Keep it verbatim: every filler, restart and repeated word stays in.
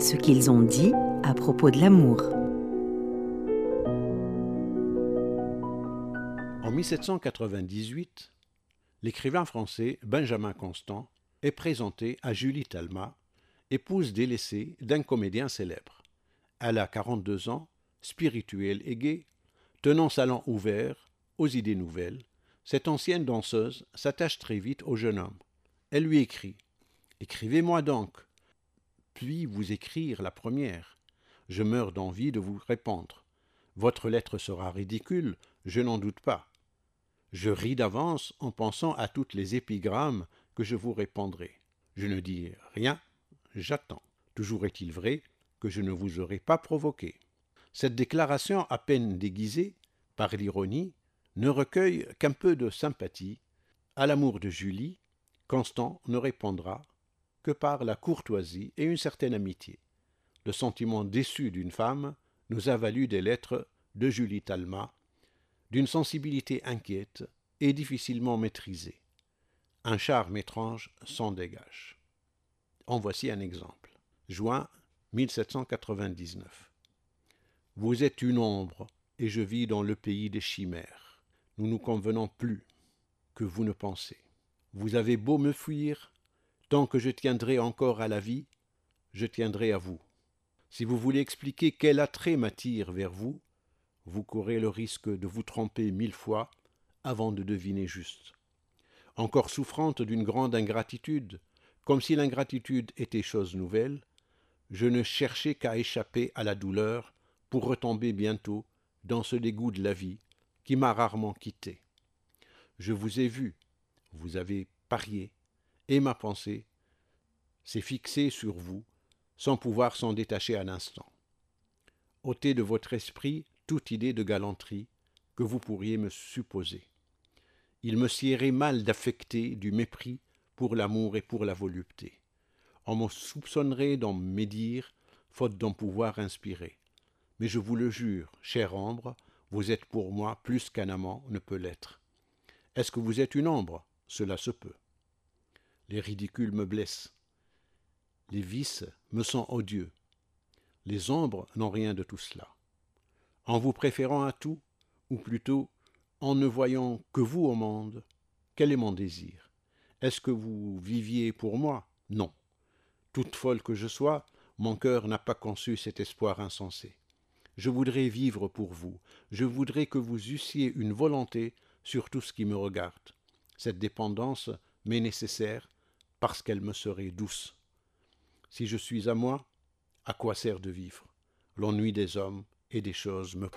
Ce qu'ils ont dit à propos de l'amour. En mille sept cent quatre-vingt-dix-huit, l'écrivain français Benjamin Constant est présenté à Julie Talma, épouse délaissée d'un comédien célèbre. Elle a quarante-deux ans, spirituelle et gaie, tenant salon ouvert aux idées nouvelles. Cette ancienne danseuse s'attache très vite au jeune homme. Elle lui écrit « Écrivez-moi donc, puis vous écrire la première. Je meurs d'envie de vous répondre. Votre lettre sera ridicule, je n'en doute pas. Je ris d'avance en pensant à toutes les épigrammes que je vous répondrai. Je ne dis rien, j'attends. Toujours est-il vrai que je ne vous aurai pas provoqué. » Cette déclaration à peine déguisée par l'ironie ne recueille qu'un peu de sympathie. À l'amour de Julie, Constant ne répondra que par la courtoisie et une certaine amitié. Le sentiment déçu d'une femme nous a valu des lettres de Julie Talma, d'une sensibilité inquiète et difficilement maîtrisée. Un charme étrange s'en dégage. En voici un exemple. Juin mille sept cent quatre-vingt-dix-neuf. Vous êtes une ombre, et je vis dans le pays des chimères. Nous nous convenons plus que vous ne pensez. Vous avez beau me fuir, tant que je tiendrai encore à la vie, je tiendrai à vous. Si vous voulez expliquer quel attrait m'attire vers vous, vous courez le risque de vous tromper mille fois avant de deviner juste. Encore souffrante d'une grande ingratitude, comme si l'ingratitude était chose nouvelle, je ne cherchais qu'à échapper à la douleur pour retomber bientôt dans ce dégoût de la vie qui m'a rarement quitté. Je vous ai vu, vous avez parié, et ma pensée s'est fixée sur vous sans pouvoir s'en détacher un instant. Ôtez de votre esprit toute idée de galanterie que vous pourriez me supposer. Il me siérait mal d'affecter du mépris pour l'amour et pour la volupté. On me soupçonnerait d'en médire, faute d'en pouvoir inspirer. Mais je vous le jure, chère ombre, vous êtes pour moi plus qu'un amant ne peut l'être. Est-ce que vous êtes une ombre? Cela se peut. Les ridicules me blessent. Les vices me sont odieux. Les ombres n'ont rien de tout cela. En vous préférant à tout, ou plutôt en ne voyant que vous au monde, quel est mon désir? Est-ce que vous viviez pour moi? Non. Toute folle que je sois, mon cœur n'a pas conçu cet espoir insensé. Je voudrais vivre pour vous, je voudrais que vous eussiez une volonté sur tout ce qui me regarde. Cette dépendance m'est nécessaire parce qu'elle me serait douce. Si je suis à moi, à quoi sert de vivre? L'ennui des hommes et des choses me